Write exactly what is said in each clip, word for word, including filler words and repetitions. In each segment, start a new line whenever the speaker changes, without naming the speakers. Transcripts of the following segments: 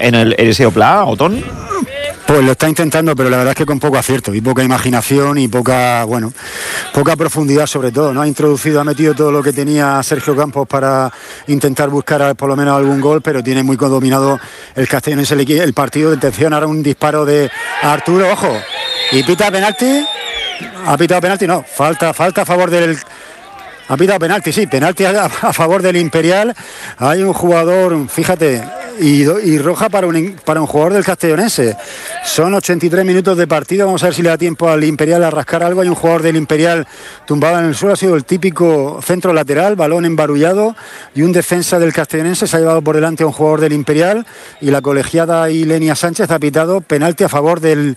en el Eliseo Pla, Otón?
Pues lo está intentando, pero la verdad es que con poco acierto y poca imaginación y poca, bueno, poca profundidad sobre todo, ¿no? Ha introducido, ha metido todo lo que tenía Sergio Campos para intentar buscar por lo menos algún gol, pero tiene muy dominado el Castellonense el, el partido. De atención, ahora un disparo de Arturo, ojo, y pita penalti, ha pitado penalti, no, falta, falta a favor del... Ha pitado penalti, sí, penalti a, a favor del Imperial. Hay un jugador, fíjate, y, y roja para un, para un jugador del Castellonense. Son ochenta y tres minutos de partido, vamos a ver si le da tiempo al Imperial a rascar algo. Hay un jugador del Imperial tumbado en el suelo, ha sido el típico centro lateral, balón embarullado, y un defensa del Castellonense se ha llevado por delante a un jugador del Imperial, y la colegiada Ilenia Sánchez ha pitado penalti a favor del...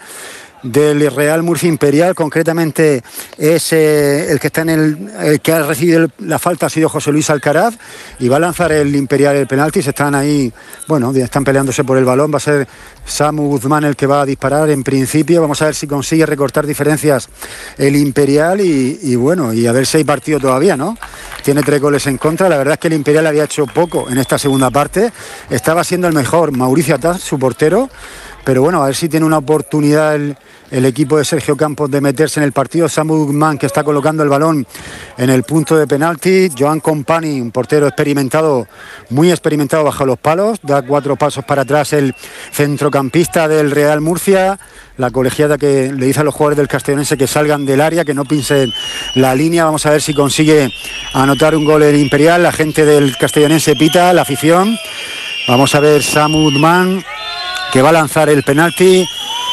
del Real Murcia Imperial. Concretamente es eh, el que está en el, el que ha recibido el, la falta ha sido José Luis Alcaraz, y va a lanzar el Imperial el penalti. Se están ahí, bueno, están peleándose por el balón. Va a ser Samu Guzmán el que va a disparar en principio. Vamos a ver si consigue recortar diferencias el Imperial y, y bueno, y a ver si hay partido todavía, ¿no? Tiene tres goles en contra. La verdad es que el Imperial había hecho poco en esta segunda parte. Estaba siendo el mejor Mauricio Ataz, su portero, pero bueno, a ver si tiene una oportunidad el, el equipo de Sergio Campos de meterse en el partido. Samu Guzmán, que está colocando el balón en el punto de penalti. Joan Company, un portero experimentado, muy experimentado bajo los palos, da cuatro pasos para atrás el centrocampista del Real Murcia. La colegiada que le dice a los jugadores del Castellonense que salgan del área, que no pinsen la línea. Vamos a ver si consigue anotar un gol el Imperial. La gente del Castellonense pita, la afición. Vamos a ver Samu Guzmán, que va a lanzar el penalti,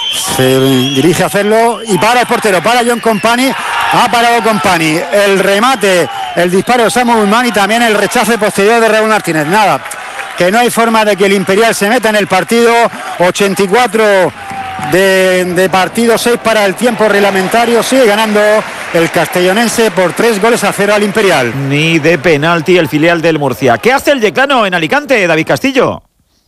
se dirige a hacerlo y para el portero, para John Company, ha parado Company, el remate, el disparo de Samu Guzmán y también el rechace posterior de Raúl Martínez. Nada, que no hay forma de que el Imperial se meta en el partido. Ochenta y cuatro de, de partido, seis para el tiempo reglamentario, sigue ganando el Castellonense por tres goles a cero al Imperial.
Ni de penalti el filial del Murcia. ¿Qué hace el Yeclano en Alicante, David Castillo?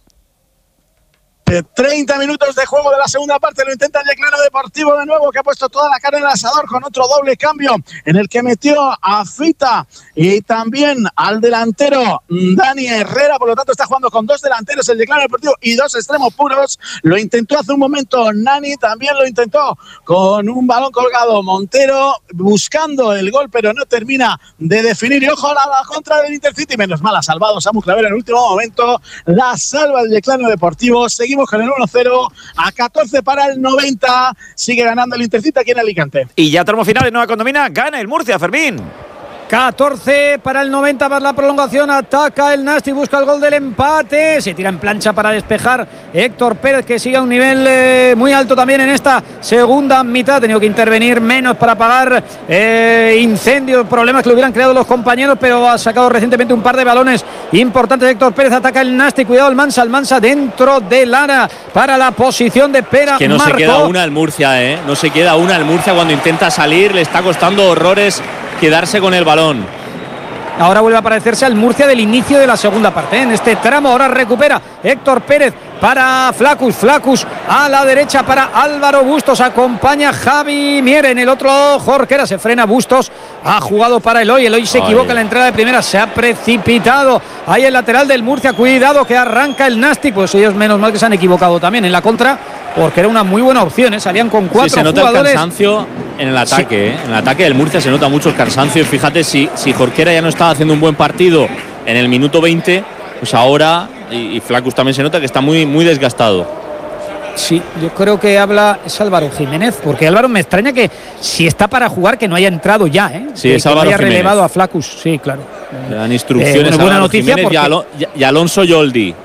treinta minutos de juego de la segunda parte, lo intenta el Yeclano Deportivo de nuevo, que ha puesto toda la carne en el asador con otro doble cambio en el que metió a Fita y también al delantero Dani Herrera. Por lo tanto está jugando con dos delanteros el Yeclano Deportivo y dos extremos puros. Lo intentó hace un momento Nani, también lo intentó con un balón colgado Montero, buscando el gol, pero no termina de definir. Y ojo a la, la contra del Intercity, menos mal ha salvado Samu Clavero en el último momento, la salva el Yeclano Deportivo. Seguimos con el uno cero a catorce para el noventa. Sigue ganando el Intercity aquí en Alicante.
Y ya tramo final en Nueva Condomina. Gana el Murcia, Fermín.
catorce para el noventa, para la prolongación, ataca el Nasti, busca el gol del empate, se tira en plancha para despejar Héctor Pérez, que sigue a un nivel eh, muy alto también en esta segunda mitad. Ha tenido que intervenir menos para apagar eh, incendios, problemas que le hubieran creado los compañeros, pero ha sacado recientemente un par de balones importantes. Héctor Pérez, ataca el Nasti, cuidado el Mansa, el Mansa dentro del área para la posición de Pera.
Es que no
Marco.
se queda una el Murcia, ¿eh? No se queda una el Murcia cuando intenta salir, le está costando horrores quedarse con el balón.
Ahora vuelve a parecerse al Murcia del inicio de la segunda parte, ¿eh? En este tramo ahora recupera Héctor Pérez para Flacus, Flacus a la derecha para Álvaro Bustos, acompaña Javi Mier, en el otro Jorquera, se frena Bustos, ha jugado para Eloy, Eloy se Ay. equivoca en la entrada de primera, se ha precipitado ahí el lateral del Murcia, cuidado que arranca el Nasti, pues ellos menos mal que se han equivocado también en la contra, porque era una muy buena opción, ¿eh? Salían con cuatro
sí, se nota
jugadores.
El cansancio en el ataque, sí. ¿eh? En el ataque del Murcia se nota mucho el cansancio. Fíjate, si, si Jorquera ya no estaba haciendo un buen partido en el minuto veinte, pues ahora, y, y Flacus también se nota que está muy, muy desgastado.
Sí, yo creo que habla es Álvaro Jiménez, porque Álvaro me extraña que si está para jugar que no haya entrado ya, ¿eh?
Sí,
que,
es Álvaro
que haya
Jiménez.
relevado a Flacus, sí, claro.
Le dan instrucciones
eh,
a
buena
Álvaro
noticia
Jiménez
porque...
y, Alo- y Alonso Yoldi.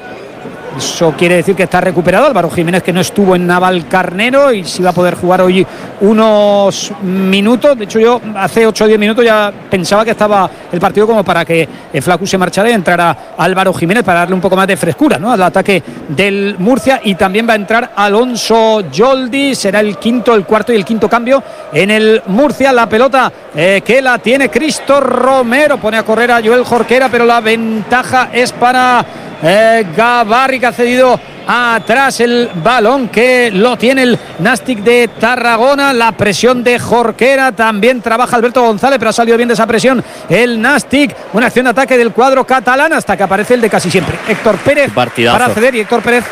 Eso quiere decir que está recuperado Álvaro Jiménez, que no estuvo en Navalcarnero y sí va a poder jugar hoy unos minutos. De hecho, yo hace ocho o diez minutos ya pensaba que estaba el partido como para que Flacus se marchara y entrara Álvaro Jiménez para darle un poco más de frescura, ¿no?, al ataque del Murcia. Y también va a entrar Alonso Yoldi, será el quinto, el cuarto y el quinto cambio en el Murcia. La pelota eh, que la tiene Cristo Romero, pone a correr a Joel Jorquera, pero la ventaja es para Eh, Gavarri, que ha cedido atrás el balón, que lo tiene el Nastic de Tarragona. La presión de Jorquera, también trabaja Alberto González, pero ha salido bien de esa presión el Nastic. Una acción de ataque del cuadro catalán hasta que aparece el de casi siempre, Héctor Pérez,
Partidazo.
para ceder, y Héctor Pérez